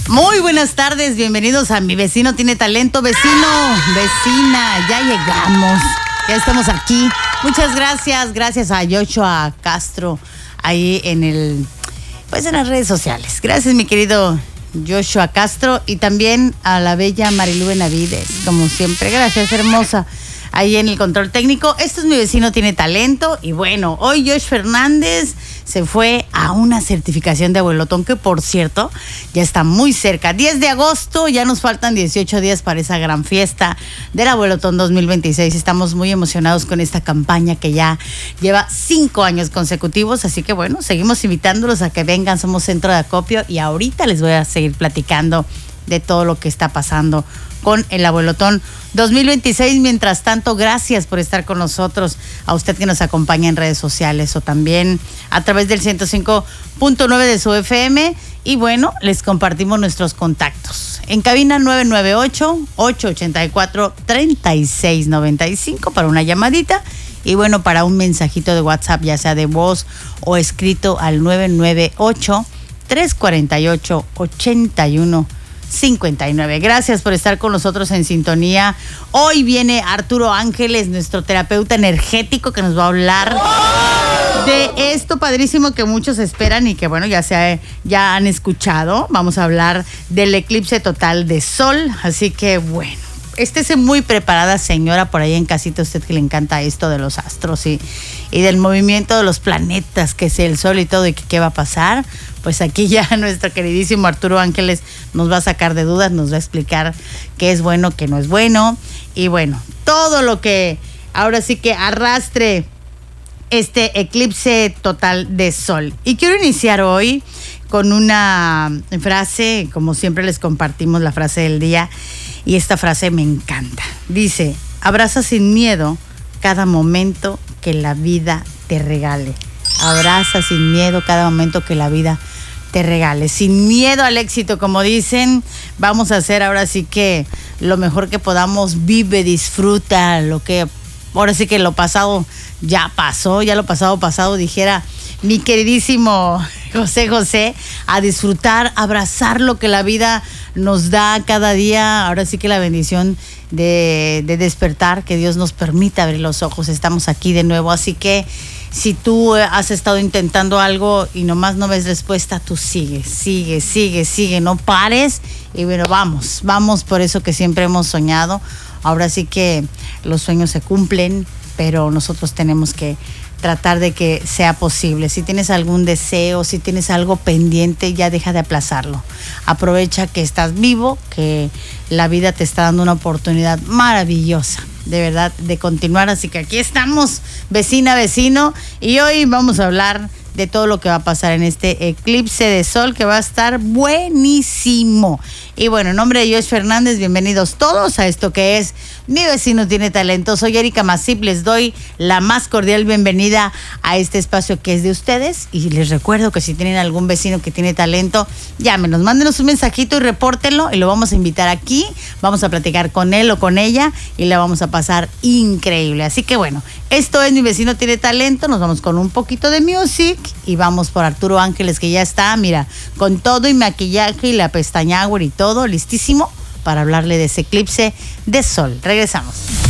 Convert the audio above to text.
Muy buenas tardes, bienvenidos a Mi Vecino Tiene Talento. Vecino, vecina, ya llegamos, ya estamos aquí. Muchas gracias a Joshua Castro ahí en las redes sociales. Gracias, mi querido Joshua Castro, y también a la bella Marilú Benavides, como siempre. Gracias, hermosa, ahí en el control técnico. Esto es Mi Vecino Tiene Talento. Y bueno, hoy Josh Fernández se fue a una certificación de abuelotón, que por cierto ya está muy cerca. 10 de agosto, ya nos faltan 18 días para esa gran fiesta del abuelotón 2026. Estamos muy emocionados con esta campaña que ya lleva 5 años consecutivos, así que bueno, seguimos invitándolos a que vengan. Somos centro de acopio y ahorita les voy a seguir platicando de todo lo que está pasando con el abuelotón 2026. Mientras tanto, gracias por estar con nosotros, a usted que nos acompaña en redes sociales o también a través del 105.9 de su FM. Y bueno, les compartimos nuestros contactos. En cabina 998-884-3695 para una llamadita. Y bueno, para un mensajito de WhatsApp, ya sea de voz o escrito, al 998-348-8159. Gracias por estar con nosotros en sintonía. Hoy viene Arturo Ángeles, nuestro terapeuta energético, que nos va a hablar de esto padrísimo que muchos esperan y que bueno, ya han escuchado. Vamos a hablar del eclipse total de sol, así que bueno, estése muy preparada, señora, por ahí en casita, usted que le encanta esto de los astros y del movimiento de los planetas, que es el sol y todo, y que qué va a pasar. Pues aquí ya nuestro queridísimo Arturo Ángeles nos va a sacar de dudas, nos va a explicar qué es bueno, qué no es bueno, y bueno, todo lo que ahora sí que arrastre este eclipse total de sol. Y quiero iniciar hoy con una frase, como siempre les compartimos la frase del día, y esta frase me encanta. Dice: abraza sin miedo cada momento que la vida te regale. Abraza sin miedo cada momento que la vida te regale. Sin miedo al éxito, como dicen. Vamos a hacer ahora sí que lo mejor que podamos. Vive, disfruta ahora sí que lo pasado ya pasó, ya lo pasado, dijera mi queridísimo José, a disfrutar, abrazar lo que la vida nos da cada día. Ahora sí que la bendición de despertar, que Dios nos permita abrir los ojos. Estamos aquí de nuevo, así que si tú has estado intentando algo y nomás no ves respuesta, tú sigue, no pares. Y bueno, vamos por eso que siempre hemos soñado. Ahora sí que los sueños se cumplen, pero nosotros tenemos que tratar de que sea posible. Si tienes algún deseo, si tienes algo pendiente, ya deja de aplazarlo. Aprovecha que estás vivo, que la vida te está dando una oportunidad maravillosa, de verdad, de continuar. Así que aquí estamos, vecina, vecino, y hoy vamos a hablar de todo lo que va a pasar en este eclipse de sol, que va a estar buenísimo. Y bueno, en nombre de Josh Fernández, bienvenidos todos a esto que es Mi Vecino Tiene Talento. Soy Erika Masip, les doy la más cordial bienvenida a este espacio que es de ustedes. Y les recuerdo que si tienen algún vecino que tiene talento, llámenos, mándenos un mensajito y repórtenlo, y lo vamos a invitar aquí. Vamos a platicar con él o con ella y la vamos a pasar increíble. Así que bueno, esto es Mi Vecino Tiene Talento. Nos vamos con un poquito de music y vamos por Arturo Ángeles, que ya está, mira, con todo y maquillaje y la pestaña y todo listísimo para hablarle de ese eclipse de sol. Regresamos.